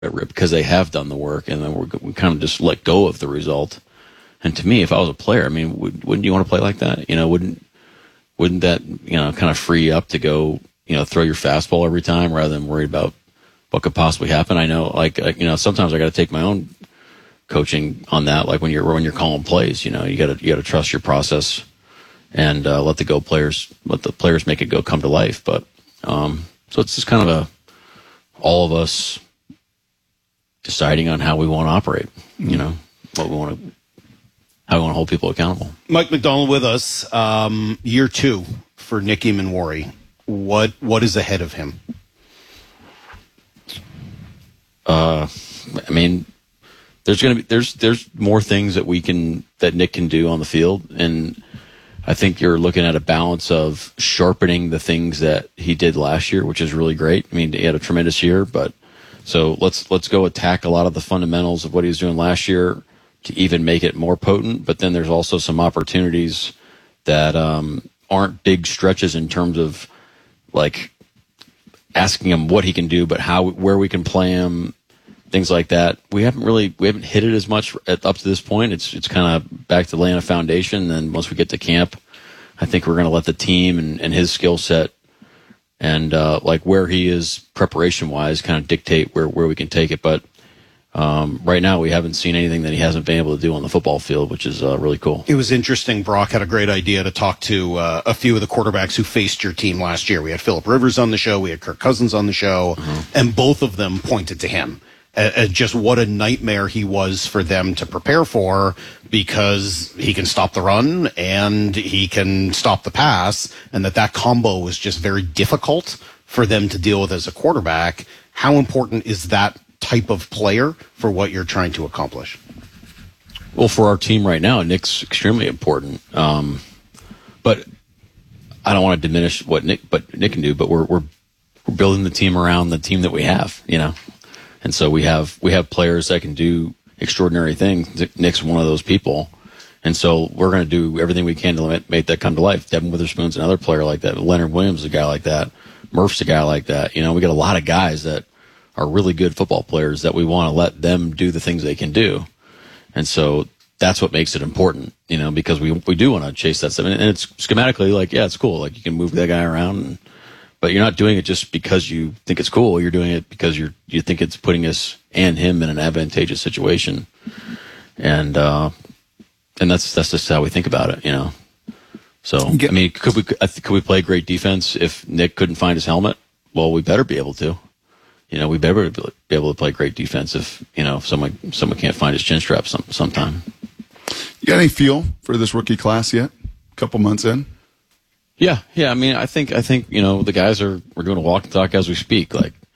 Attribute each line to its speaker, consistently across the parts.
Speaker 1: because they have done the work, and then we kind of just let go of the result. And to me, if I was a player, I mean, wouldn't you want to play like that? Wouldn't that, kind of free you up to go, throw your fastball every time rather than worry about what could possibly happen? I know, sometimes I got to take my own coaching on that. Like when you're calling plays, you got to trust your process and let the players make it come to life. But so it's just kind of all of us deciding on how we want to operate. What we want to. How we want to hold people accountable.
Speaker 2: Mike Macdonald with us. Year 2 for Nick Emmanwori. What is ahead of him?
Speaker 1: I mean, there's more things that Nick can do on the field, and I think you're looking at a balance of sharpening the things that he did last year, which is really great. I mean, he had a tremendous year, but so let's go attack a lot of the fundamentals of what he was doing last year to even make it more potent. But then there's also some opportunities that aren't big stretches in terms of like asking him what he can do, but where we can play him, things like that. We haven't hit it as much up to this point. It's kind of back to laying a foundation. And then once we get to camp, I think we're going to let the team and his skill set and where he is preparation wise kind of dictate where we can take it. But right now, we haven't seen anything that he hasn't been able to do on the football field, which is really cool.
Speaker 2: It was interesting. Brock had a great idea to talk to a few of the quarterbacks who faced your team last year. We had Phillip Rivers on the show. We had Kirk Cousins on the show. And both of them pointed to him as just what a nightmare he was for them to prepare for, because he can stop the run and he can stop the pass, and that combo was just very difficult for them to deal with as a quarterback. How important is that type of player for what you're trying to accomplish?
Speaker 1: Well, for our team right now, Nick's extremely important. But I don't want to diminish what Nick can do, but we're building the team around the team that we have, And so we have players that can do extraordinary things. Nick's one of those people. And so we're going to do everything we can to make that come to life. Devin Witherspoon's another player like that. Leonard Williams is a guy like that. Murph's a guy like that. We got a lot of guys that are really good football players that we want to let them do the things they can do. And so that's what makes it important, because we do want to chase that stuff. And it's schematically it's cool. Like you can move that guy around, but you're not doing it just because you think it's cool. You're doing it because you think it's putting us and him in an advantageous situation. And that's just how we think about it, So, I mean, could we play great defense if Nick couldn't find his helmet? Well, we better be able to. We better be able to play great defense if someone can't find his chin strap sometime.
Speaker 3: You got any feel for this rookie class yet? A couple months in?
Speaker 1: Yeah. I mean, I think the guys we're doing a walk and talk as we speak.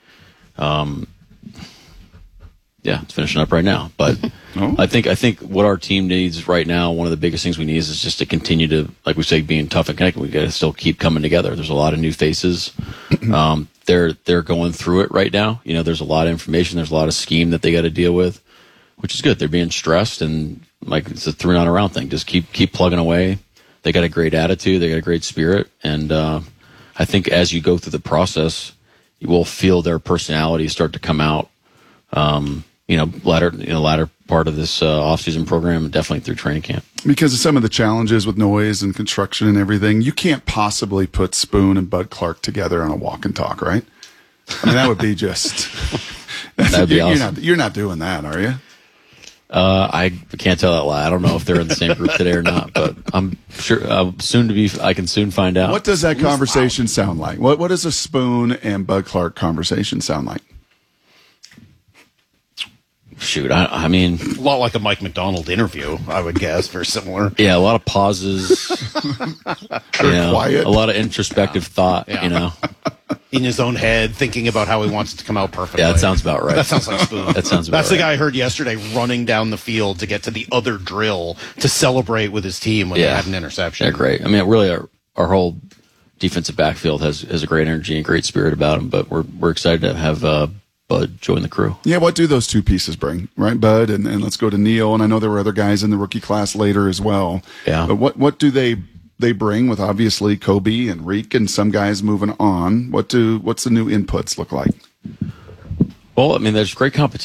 Speaker 1: It's finishing up right now. But I think what our team needs right now, one of the biggest things we need is just to continue to, like we say, being tough and connected. We got to still keep coming together. There's a lot of new faces. They're going through it right now. There's a lot of information. There's a lot of scheme that they got to deal with, which is good. They're being stressed, and it's a through not around thing. Just keep plugging away. They got a great attitude. They got a great spirit, and I think as you go through the process, you will feel their personality start to come out. Latter part of this off-season program, and definitely through training camp.
Speaker 3: Because of some of the challenges with noise and construction and everything, you can't possibly put Spoon and Bud Clark together on a walk and talk, right? I mean, that would be just.
Speaker 1: That'd be awesome.
Speaker 3: You're not doing that, are you?
Speaker 1: I can't tell that lie. I don't know if they're in the same group today or not, but I'm sure I can soon find out.
Speaker 3: What does that conversation sound like? What does a Spoon and Bud Clark conversation sound like?
Speaker 1: Shoot, I mean,
Speaker 2: a lot like a Mike Macdonald interview, I would guess, very similar.
Speaker 1: Yeah, a lot of pauses,
Speaker 3: quiet,
Speaker 1: a lot of introspective thought,
Speaker 2: in his own head, thinking about how he wants it to come out perfectly.
Speaker 1: Yeah, that sounds about right.
Speaker 2: That sounds like Spoon.
Speaker 1: That's
Speaker 2: the guy I heard yesterday running down the field to get to the other drill to celebrate with his team when they had an interception.
Speaker 1: Yeah, great. I mean, really, our whole defensive backfield has a great energy and great spirit about him. But we're excited to have Bud join the crew.
Speaker 3: Yeah, what do those two pieces bring, right? Bud, and let's go to Neil. And I know there were other guys in the rookie class later as well.
Speaker 1: Yeah.
Speaker 3: But what do they bring with obviously Kobe and Reek and some guys moving on? What's the new inputs look like?
Speaker 1: Well, I mean, there's great competition.